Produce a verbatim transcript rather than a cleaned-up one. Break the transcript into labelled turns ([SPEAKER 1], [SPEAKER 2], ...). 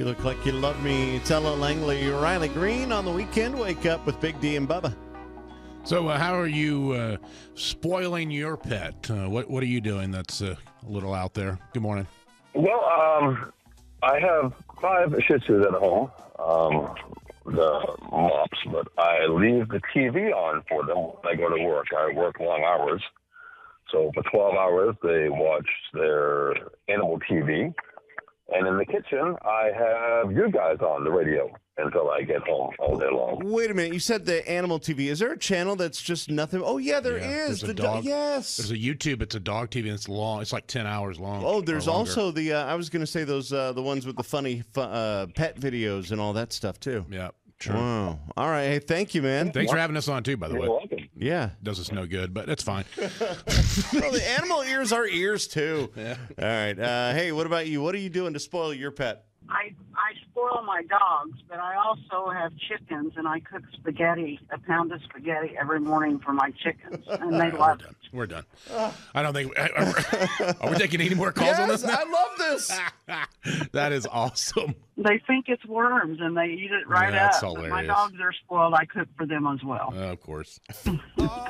[SPEAKER 1] You look like you love me. Tella Langley, Riley Green on the weekend. Wake up with Big D and Bubba.
[SPEAKER 2] So uh, how are you uh, spoiling your pet? Uh, what What are you doing that's uh, a little out there? Good morning.
[SPEAKER 3] Well, um, I have five Shih Tzus at home, um, the mops, but I leave the T V on for them when I go to work. I work long hours. So for twelve hours, they watch their animal T V. And in the kitchen, I have you guys on the radio until I get home all day long.
[SPEAKER 1] Wait a minute. You said the animal T V. Is there a channel that's just nothing? Oh, yeah, there
[SPEAKER 2] Yeah,
[SPEAKER 1] is.
[SPEAKER 2] there's a
[SPEAKER 1] The do-
[SPEAKER 2] dog.
[SPEAKER 1] yes.
[SPEAKER 2] There's a YouTube. It's a dog T V. And it's long. It's like ten hours long.
[SPEAKER 1] Oh, there's
[SPEAKER 2] or longer.
[SPEAKER 1] also the, uh, I was going to say those, uh, the ones with the funny fu- uh, pet videos and all that stuff, too.
[SPEAKER 2] Yeah, sure.
[SPEAKER 1] Wow. All right. Hey, thank you, man.
[SPEAKER 2] Thanks for having us on, too, by the
[SPEAKER 3] You're
[SPEAKER 2] way.
[SPEAKER 3] welcome.
[SPEAKER 1] Yeah.
[SPEAKER 2] Does us no good, but it's fine.
[SPEAKER 1] Well, the animal ears are ears, too.
[SPEAKER 2] Yeah.
[SPEAKER 1] All right. Uh, hey, what about you? What are you doing to spoil your pet?
[SPEAKER 4] I, I spoil my dogs, but I also have chickens, and I cook spaghetti, a pound of spaghetti every morning for my chickens, and they
[SPEAKER 2] We're
[SPEAKER 4] love
[SPEAKER 2] done.
[SPEAKER 4] it.
[SPEAKER 2] We're done. I don't think. Are we taking any more calls on this?
[SPEAKER 1] Yes, I love this.
[SPEAKER 2] That is awesome.
[SPEAKER 4] They think it's worms, and they eat it right
[SPEAKER 2] That's
[SPEAKER 4] up. But my
[SPEAKER 2] hilarious.
[SPEAKER 4] dogs are spoiled. I cook for them as well.
[SPEAKER 2] Uh, of course.